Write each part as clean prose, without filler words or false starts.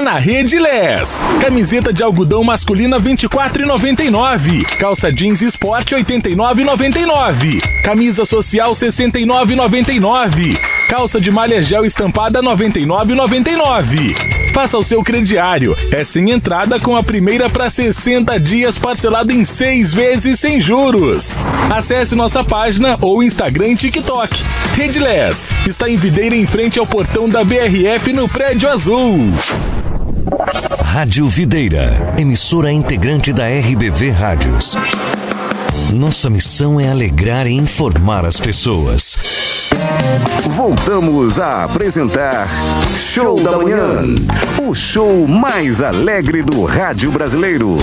na Redilés. Camiseta de algodão masculina R$ 24,99. Calça jeans Sport R$ 89,99. Camisa social R$ 69,99. Calça de malha gel estampada R$ 99,99. Faça o seu crediário. É sem entrada com a primeira para 60 dias parcelado em 6 vezes sem juros. Acesse nossa página ou Instagram e TikTok. Redilés está em Videira em frente ao portão da BRF no Prédio Azul. Rádio Videira, emissora integrante da RBV Rádios. Nossa missão é alegrar e informar as pessoas. Voltamos a apresentar Show da Manhã, o show mais alegre do rádio brasileiro.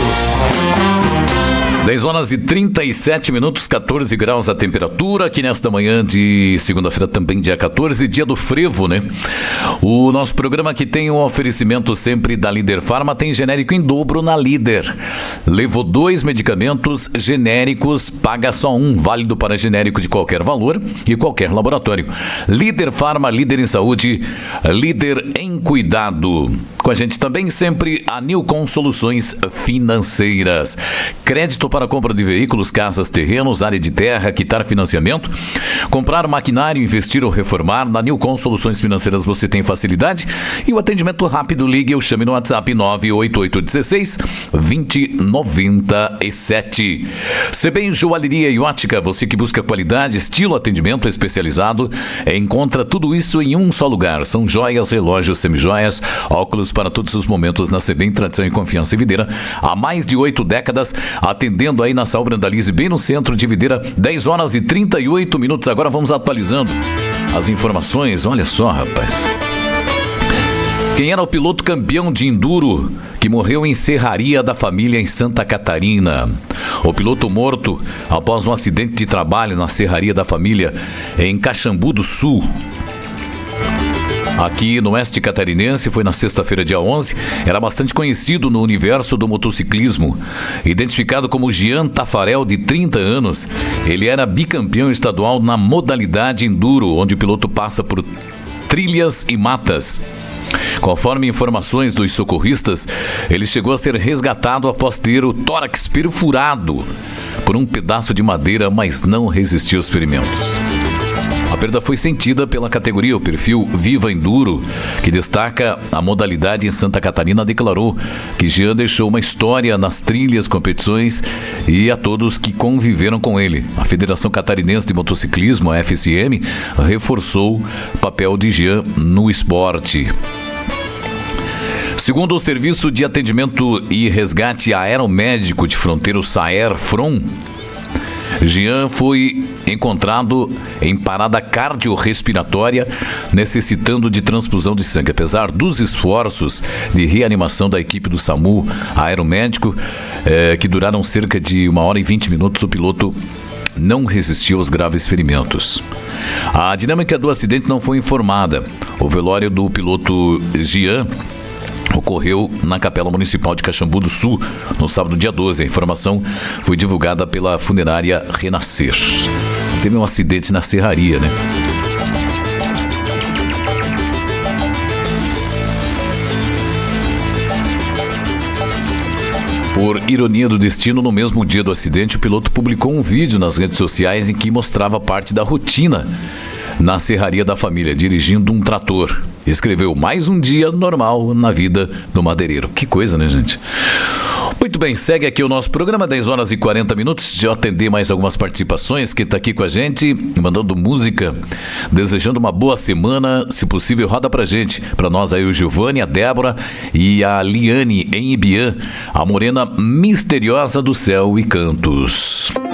10h37, 14 graus a temperatura, aqui nesta manhã de segunda-feira, também dia 14, dia do frevo, né? O nosso programa que tem um oferecimento sempre da Líder Farma, tem genérico em dobro na Líder. Levou 2 medicamentos genéricos, paga só um, válido para genérico de qualquer valor e qualquer laboratório. Líder Farma, líder em saúde, líder em cuidado. Com a gente também sempre a Nilcon Soluções Financeiras. Crédito para compra de veículos, casas, terrenos, área de terra, quitar financiamento, comprar maquinário, investir ou reformar. Na Nilcon Soluções Financeiras você tem facilidade e o atendimento rápido. Ligue ou chame no WhatsApp 98816-2097. Sebem Joalheria e Ótica, você que busca qualidade, estilo, atendimento especializado, encontra tudo isso em um só lugar. São joias, relógios, semijoias, óculos para todos os momentos na Sebem, tradição e confiança em Videira. Há mais de 8 décadas, atendendo aí na Saúl Brandalize, bem no centro de Videira, 10h38. Agora vamos atualizando as informações. Olha só, rapaz. Quem era o piloto campeão de enduro que morreu em Serraria da Família, em Santa Catarina? O piloto morto após um acidente de trabalho na Serraria da Família, em Caxambu do Sul, aqui no oeste catarinense, foi na sexta-feira, dia 11. Era bastante conhecido no universo do motociclismo. Identificado como Jean Tafarel, de 30 anos, ele era bicampeão estadual na modalidade enduro, onde o piloto passa por trilhas e matas. Conforme informações dos socorristas, ele chegou a ser resgatado após ter o tórax perfurado por um pedaço de madeira, mas não resistiu aos ferimentos. A perda foi sentida pela categoria. O perfil Viva Enduro, que destaca a modalidade em Santa Catarina, declarou que Jean deixou uma história nas trilhas, competições e a todos que conviveram com ele. A Federação Catarinense de Motociclismo, a FCM, reforçou o papel de Jean no esporte. Segundo o Serviço de Atendimento e Resgate Aeromédico de Fronteira, o SAER-FRON, Jean foi encontrado em parada cardiorrespiratória, necessitando de transfusão de sangue. Apesar dos esforços de reanimação da equipe do SAMU aeromédico, que duraram cerca de 1h20, o piloto não resistiu aos graves ferimentos. A dinâmica do acidente não foi informada. O velório do piloto Jean ocorreu na Capela Municipal de Caxambu do Sul, no sábado, dia 12. A informação foi divulgada pela funerária Renascer. Teve um acidente na serraria, né? Por ironia do destino, no mesmo dia do acidente, o piloto publicou um vídeo nas redes sociais em que mostrava parte da rotina na Serraria da Família, dirigindo um trator. Escreveu: mais um dia normal na vida do madeireiro. Que coisa, né, gente? Muito bem, segue aqui o nosso programa, 10h40. Deixa eu atender mais algumas participações. Quem está aqui com a gente, mandando música, desejando uma boa semana. Se possível, roda pra gente. Pra nós aí o Giovanni, a Débora e a Liane em Ibiã, a morena misteriosa do céu e cantos.